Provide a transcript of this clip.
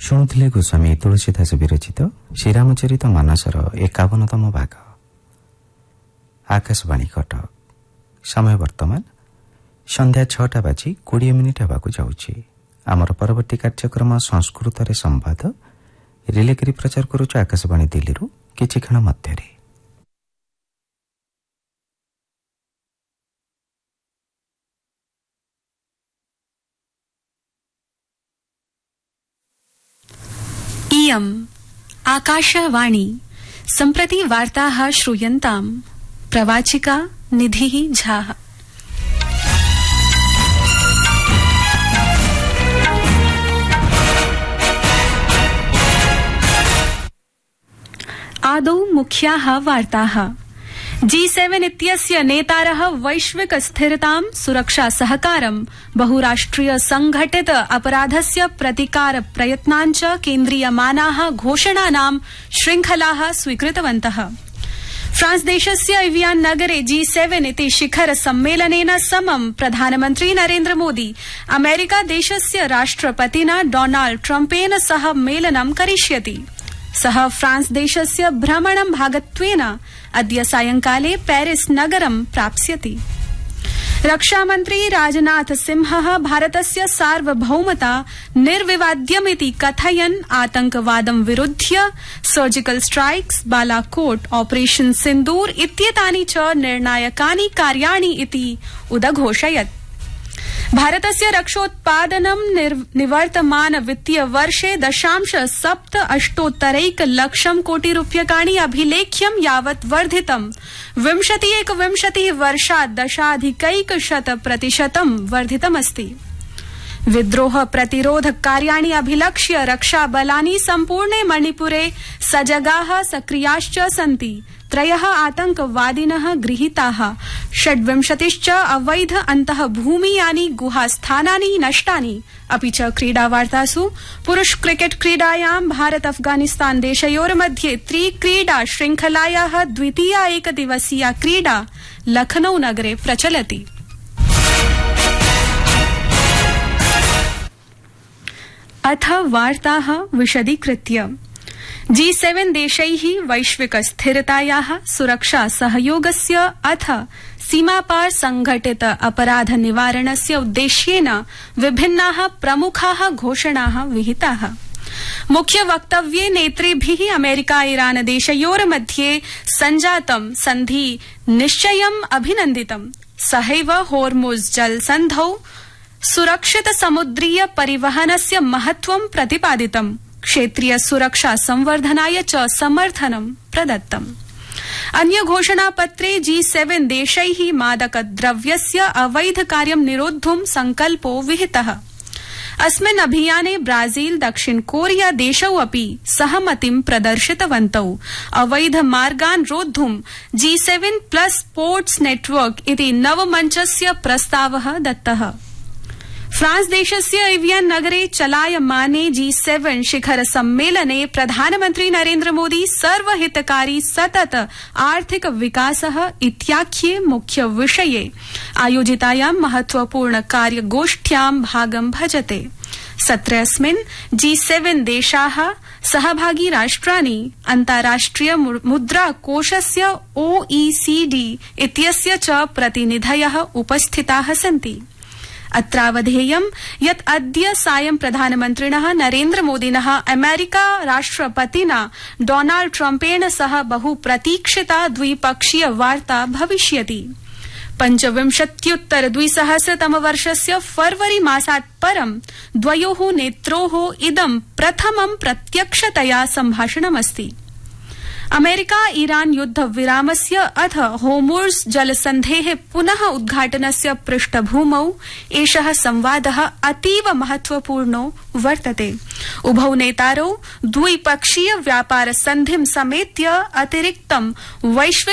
ଶୁଣୁଥିଲେ ଗୋସ୍ୱାମୀ ତୁଳସୀଦାସ ବିରଚିତ ଶ୍ରୀରାମଚରିତ ମାନସର 51ତମ ଭାଗ। ଆକାଶବାଣୀ କଟକ। ସମୟ ବର୍ତ୍ତମାନ ସନ୍ଧ୍ୟା 6ଟା ବାଜି 20 ମିନିଟ୍ ହେବାକୁ ଯାଉଛି। ଆମର ପରବର୍ତ୍ତୀ କାର୍ଯ୍ୟକ୍ରମ ସଂସ୍କୃତରେ ସମ୍ବାଦ ରିଲେ କରି ପ୍ରଚାର କରୁଛୁ ଆକାଶବାଣୀ ଦିଲ୍ଲୀରୁ କିଛି କ୍ଷଣ ମଧ୍ୟରେ। इयम् आकाशवाणी। सम्प्रति वार्ताः श्रूयन्ताम्। प्रवाचिका निधिः झा। आदौ मुख्याः वार्ताः। G7 इत्यस्य नेतारः वैश्विक स्थिरतां सुरक्षा सहकारं बहुराष्ट्रिय संघटित अपराधस्य प्रतिकार प्रयत्नाञ्च केन्द्रीयमानाः घोषणानां श्रृंखलाः स्वीकृतवन्तः। फ्रांस देशस्य एवियान नगरे G7 इति शिखर सम्मेलनेन समं प्रधानमन्त्री नरेन्द्र मोदी अमेरिका देशस्य राष्ट्रपतिना डोनाल्ड ट्रम्पेन सह मेलनं करिष्यति। सः फ्रांस देशस्य भ्रमणं भागत्वेन अद्य सायंकाले पेरिस नगरं प्राप्स्यति। रक्षामन्त्री राजनाथ सिंहः भारतस्य सार्वभौमता निर्विवाद्यमिति कथयन् आतंकवादं विरुध्य सर्जिकल स्ट्राइक्स, बालाकोट, ऑपरेशन सिन्दूर इत्येतानि च निर्णायकानि कार्याणि इति उदघोषयत्। भारतस्य रक्षोत्पादनं निवर्तमान वित्तीय वर्षे 0.78 लक्षं कोटि रूप्यकाणि अभिलेख्यं यावत् वर्धितम्। 20-21 वर्षात् 10.1% वर्धितमस्ति। विद्रोह प्रतिरोध कार्याणि अभिलक्ष्य रक्षाबलानि सम्पूर्णे मणिपुरे सजगाः सक्रियाश्च सन्ति। 3 आतंकवादिनः गृहीताः, 26 अवैध अन्तःभूमीयानि गुहास्थानानि नष्टानि। अपि च क्रीडावार्तासु पुरुष क्रिकेट क्रीडायां भारत अफगानिस्तान देशयोर्मध्ये त्रिक्रीडा श्रृंखलायाः द्वितीया एकदिवसीया क्रीडा लखनऊ नगरे प्रचलति। अथ वार्ताः विशदीकृत्य। G7 देशैः वैश्विक स्थिरतायाः सुरक्षा सहयोगस्य अथ सीमापार संघटित अपराध निवारणस्य उद्देश्येन विभिन्नाः प्रमुखाः घोषणाः विहिताः। मुख्य वक्तव्ये नेतृभिः अमेरिका ईरान देशयोर्मध्ये सञ्जातं सन्धि निश्चयम् अभिनन्दितम्। सहैव होर्मुज जलसन्धौ सुरक्षित समुद्रीय परिवहनस्य महत्वं प्रतिपादितम्। क्षेत्रीय सुरक्षा संवर्धनाय च समर्थनं प्रदत्तम्। अन्य घोषणापत्रे G7 देशैः मादकद्रव्यस्य अवैध कार्यं निरोद्धुं संकल्पो विहितः। अस्मिन् अभियाने ब्राजील, दक्षिण कोरिया देशौ अपि सहमतिं प्रदर्शितवन्तौ। अवैध मार्गान् रोद्धुं G7+ पोर्ट्स नेटवर्क इति नवमञ्चस्य प्रस्तावः दत्तः। फ्रांस देशस्य एवियान नगरे चलायमाने G7 शिखर सम्मेलने प्रधानमन्त्री नरेन्द्र मोदी सर्वहितकारी सतत आर्थिक विकासः इत्याख्ये मुख्य विषये आयोजितायां महत्वपूर्ण कार्यगोष्ठ्यां भागं भजते। सत्रेऽस्मिन् G7 देशाः सहभागी राष्ट्राणि अन्ताराष्ट्रिय मुद्राकोषस्य OECD इत्यस्य च प्रतिनिधयः उपस्थिताः सन्ति। अत्रावधेयं यत् अद्य सायं प्रधानमन्त्रिणः नरेन्द्र मोदिनः अमेरिका राष्ट्रपतिना डोनाल्ड ट्रम्पेण सह बहुप्रतीक्षिता द्विपक्षीय वार्ता भविष्यति। 25-2000 वर्षस्य फरवरी मासात् परं द्वयोः नेत्रोः इदं प्रथमं प्रत्यक्षतया सम्भाषणमस्ति। अमेरिका ईरान युद्ध विरामस्य अथ होर्मुज जलसन्धेः पुनः उद्घाटनस्य पृष्ठभूमौ एषः संवादः अतीव महत्वपूर्णो वर्तते। उभौ नेतारौ द्विपक्षीय व्यापार सन्धिं समेत्य अतिरिक्तं वैश्विक